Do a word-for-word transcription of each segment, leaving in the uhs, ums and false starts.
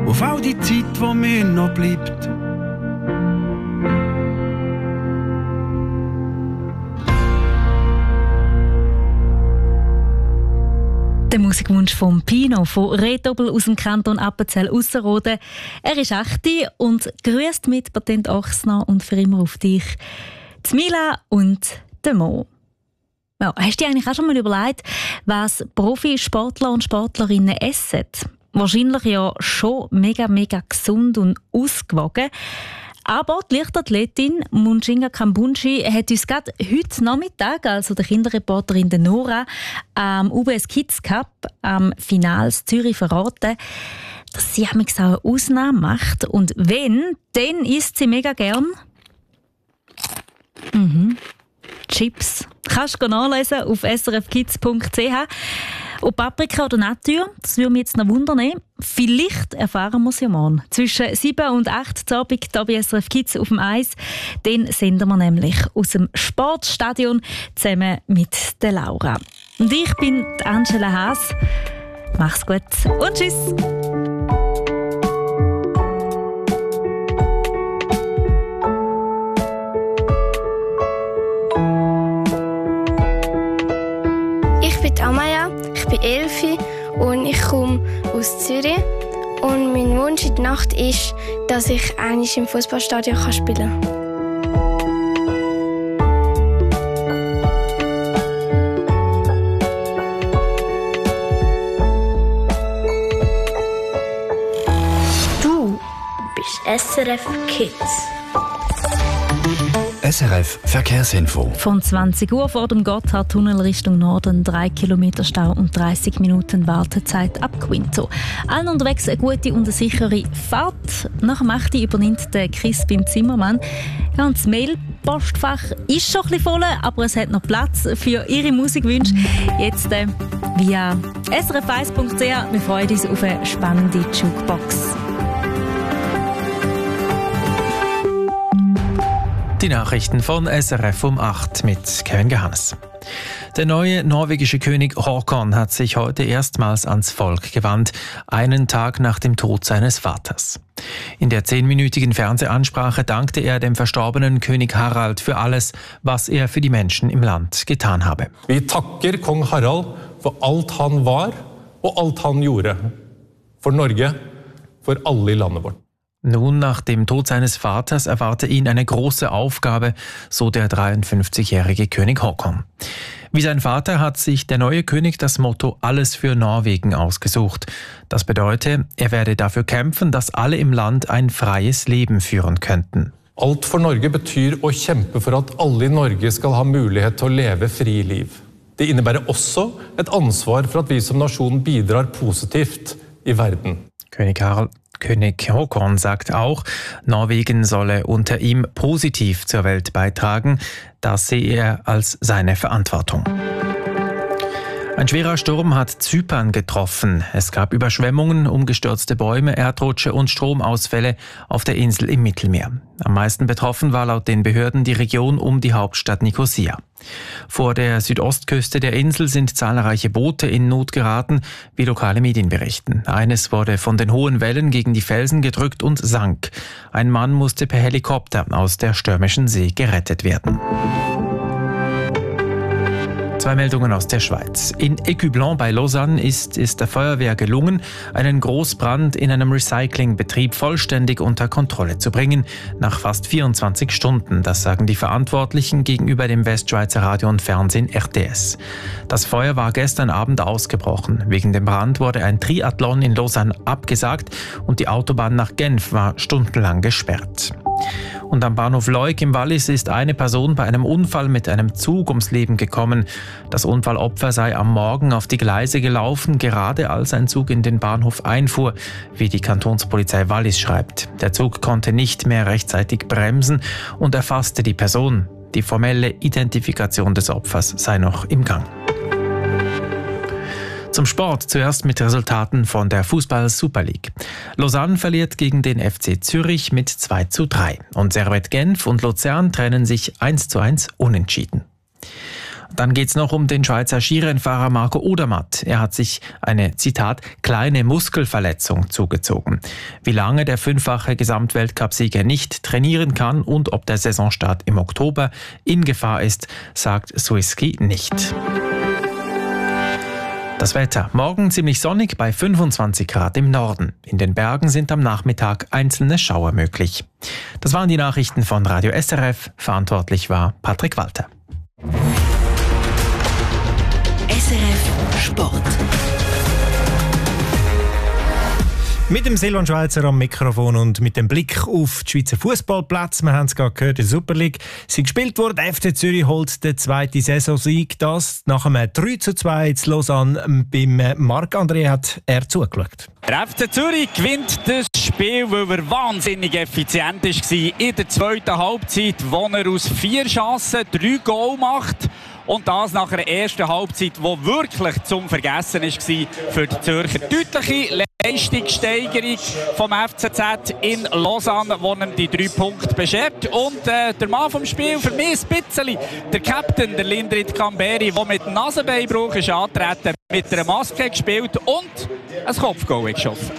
auf all die Zeit, die mir noch bleibt. Der Musikwunsch von Pino von Rehdoppel aus dem Kanton Appenzell-Ausserrhoden. Er ist achtzig und grüßt mit Patent Ochsner und für immer auf dich die Mila und den Mo. Ja, hast du dir eigentlich auch schon mal überlegt, was Profisportler und Sportlerinnen essen? Wahrscheinlich ja schon mega, mega gesund und ausgewogen. Aber die Leichtathletin Munshinga Kambunji hat uns gerade heute Nachmittag, also der Kinderreporterin Nora, am U B S Kids Cup, am Finale Zürich verraten, dass sie auch eine Ausnahme macht. Und wenn, dann isst sie mega gern mhm. Chips. Kannst du nachlesen auf s r f kids punkt c h. Ob Paprika oder Natur, das würde mich jetzt noch wundern. Vielleicht erfahren wir es ja morgen. Zwischen sieben und acht zur Abend hier bei S R F Kids auf dem Eis. Dann senden wir nämlich aus dem Sportstadion zusammen mit der Laura. Und ich bin die Angela Haas. Mach's gut und tschüss. Ich bin Amaya, ich bin elf und ich komme aus Zürich. Und mein Wunsch in der Nacht ist, dass ich einmal im Fußballstadion spielen kann. Du bist S R F Kids. S R F Verkehrsinfo. Von zwanzig Uhr vor dem Gotthardtunnel Richtung Norden drei Kilometer Stau und dreißig Minuten Wartezeit ab Quinto. Allen unterwegs eine gute und eine sichere Fahrt. Nach dem acht Uhr übernimmt der Chris beim Zimmermann. Ja, und das Mailpostfach ist schon ein bisschen voll, aber es hat noch Platz für Ihre Musikwünsche. Jetzt äh, via s r f eins punkt c h. Wir freuen uns auf eine spannende Jukebox. Die Nachrichten von S R F um acht mit Kevin Gehannes. Der neue norwegische König Håkon hat sich heute erstmals ans Volk gewandt, einen Tag nach dem Tod seines Vaters. In der zehnminütigen Fernsehansprache dankte er dem verstorbenen König Harald für alles, was er für die Menschen im Land getan habe. Vi takker kong Harald for alt han var og alt han gjorde. For Norge, for alle i landet vårt. Nun, nach dem Tod seines Vaters erwarte ihn eine große Aufgabe, so der dreiundfünfzigjährige König Håkon. Wie sein Vater hat sich der neue König das Motto «Alles für Norwegen» ausgesucht. Das bedeutet, er werde dafür kämpfen, dass alle im Land ein freies Leben führen könnten. Alt for Norge betyr å kjempe for at alle i Norge skal ha mulighet til å leve fri liv. Det innebærer også et ansvar for at vi som nasjon bidrar positivt i verden. König Harald König Håkon sagt auch, Norwegen solle unter ihm positiv zur Welt beitragen. Das sehe er als seine Verantwortung. Ein schwerer Sturm hat Zypern getroffen. Es gab Überschwemmungen, umgestürzte Bäume, Erdrutsche und Stromausfälle auf der Insel im Mittelmeer. Am meisten betroffen war laut den Behörden die Region um die Hauptstadt Nikosia. Vor der Südostküste der Insel sind zahlreiche Boote in Not geraten, wie lokale Medien berichten. Eines wurde von den hohen Wellen gegen die Felsen gedrückt und sank. Ein Mann musste per Helikopter aus der stürmischen See gerettet werden. Zwei Meldungen aus der Schweiz. In Écublens bei Lausanne ist es der Feuerwehr gelungen, einen Großbrand in einem Recyclingbetrieb vollständig unter Kontrolle zu bringen, nach fast vierundzwanzig Stunden. Das sagen die Verantwortlichen gegenüber dem Westschweizer Radio und Fernsehen R T S. Das Feuer war gestern Abend ausgebrochen. Wegen dem Brand wurde ein Triathlon in Lausanne abgesagt und die Autobahn nach Genf war stundenlang gesperrt. Und am Bahnhof Leuk im Wallis ist eine Person bei einem Unfall mit einem Zug ums Leben gekommen. Das Unfallopfer sei am Morgen auf die Gleise gelaufen, gerade als ein Zug in den Bahnhof einfuhr, wie die Kantonspolizei Wallis schreibt. Der Zug konnte nicht mehr rechtzeitig bremsen und erfasste die Person. Die formelle Identifikation des Opfers sei noch im Gang. Zum Sport zuerst mit Resultaten von der Fußball-Super League. Lausanne verliert gegen den F C Zürich mit zwei zu drei und Servette Genf und Luzern trennen sich eins zu eins unentschieden. Dann geht es noch um den Schweizer Skirennfahrer Marco Odermatt. Er hat sich eine, Zitat, kleine Muskelverletzung zugezogen. Wie lange der fünffache Gesamtweltcupsieger nicht trainieren kann und ob der Saisonstart im Oktober in Gefahr ist, sagt Swiss Ski nicht. Das Wetter. Morgen ziemlich sonnig bei fünfundzwanzig Grad im Norden. In den Bergen sind am Nachmittag einzelne Schauer möglich. Das waren die Nachrichten von Radio S R F. Verantwortlich war Patrick Walter. S R F Sport. Mit dem Silvan Schweizer am Mikrofon und mit dem Blick auf die Schweizer Fußballplätze. Wir haben es gerade gehört, in der Super League sind gespielt worden. Der F C Zürich holt den zweiten Saisonsieg. Das nach einem drei zu zwei in Lausanne. Beim Marc-André hat er zugeschaut. Der F C Zürich gewinnt das Spiel, weil er wahnsinnig effizient war in der zweiten Halbzeit, wo er aus vier Chancen drei Goal macht. Und das nach einer ersten Halbzeit, die wirklich zum Vergessen war für die Zürcher. Deutliche Leistungssteigerung vom F C Z in Lausanne, wo ihm die drei Punkte beschert. Und äh, der Mann vom Spiel, für mich ein bisschen der Captain, der Lindrit Kamberi, der mit Nasenbeinbruch ist angetreten, mit einer Maske gespielt und ein Kopfgoal geschossen.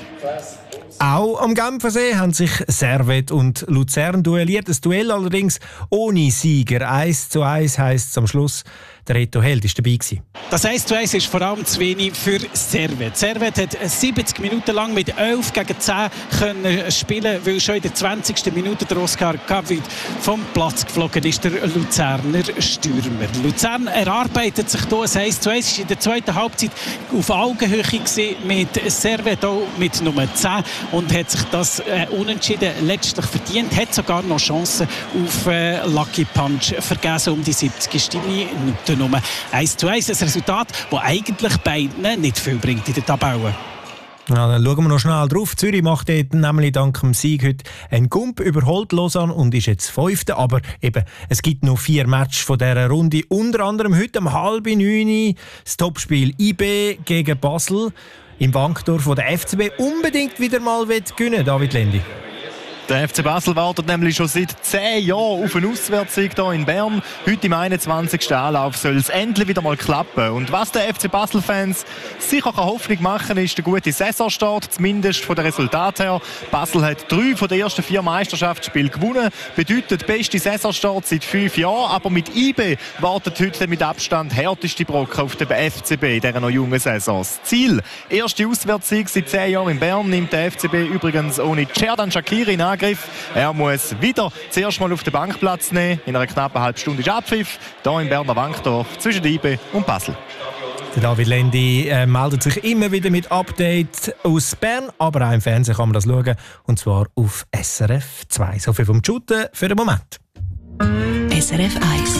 Auch am Genfersee haben sich Servette und Luzern duelliert. Das Duell allerdings ohne Sieger. eins zu eins heisst es am Schluss. Der Reto Held war dabei. Das eins zu eins ist vor allem zu wenig für Servette. Servette hat siebzig Minuten lang mit elf gegen zehn können spielen, weil schon in der zwanzigsten Minute der Oscar Cavid vom Platz geflogen ist, der Luzerner Stürmer. Luzern erarbeitet sich hier ein eins zu eins. Ist in der zweiten Halbzeit auf Augenhöhe mit Servette auch mit Nummer zehn und hat sich das äh, Unentschieden letztlich verdient. Hat sogar noch Chancen auf äh, Lucky Punch vergessen um die siebzigste Minute. Nummer eins zu eins, ein Resultat, das eigentlich beiden nicht viel bringt in der Tabelle. Ja, dann schauen wir noch schnell drauf. Zürich macht dort nämlich dank dem Sieg heute einen Gump, überholt Lausanne und ist jetzt Fünfte. Aber eben, es gibt noch vier Matches von dieser Runde. Unter anderem heute um halb neun das Topspiel I B gegen Basel im Wankdorf, wo der F C B unbedingt wieder mal gewinnen will, David Lendi. Der F C Basel wartet nämlich schon seit zehn Jahren auf einen Auswärtssieg hier in Bern. Heute im einundzwanzigsten Anlauf soll es endlich wieder mal klappen. Und was der F C Basel-Fans sicher Hoffnung machen kann, ist der gute Saisonstart, zumindest von den Resultaten her. Basel hat drei von den ersten vier Meisterschaftsspielen gewonnen. Bedeutet beste Saisonstart seit fünf Jahren. Aber mit I B wartet heute mit Abstand härteste Brocken auf den F C B in dieser noch jungen Saison. Das Ziel, erste Auswärtssieg seit zehn Jahren in Bern, nimmt der F C B übrigens ohne Xherdan Shaqiri in Angriff. Er muss wieder zuerst mal auf den Bank Platz nehmen. In einer knappen halben Stunde ist Abpfiff. Hier im Berner Wankdorf zwischen I B und Basel. Der David Lendi äh, meldet sich immer wieder mit Updates aus Bern, aber auch im Fernsehen kann man das schauen. Und zwar auf S R F zwei. So viel vom Shooten für den Moment. S R F eins.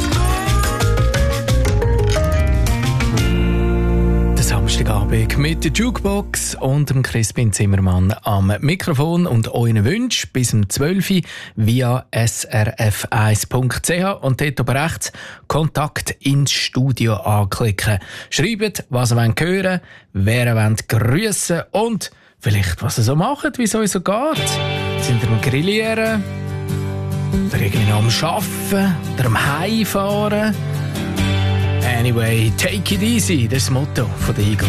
Samstagabend mit der Jukebox und dem Crispin Zimmermann am Mikrofon und euren Wünschen bis um zwölf Uhr via s r f eins punkt c h und dort oben rechts Kontakt ins Studio anklicken. Schreibt, was ihr hören wollt, wer ihr wollt grüssen und vielleicht, was ihr so macht, wie es euch so geht. Sind ihr am Grillieren? Oder irgendwie noch am Arbeiten? Oder am Heimfahren? Anyway, take it easy, das ist das Motto von den Eagles.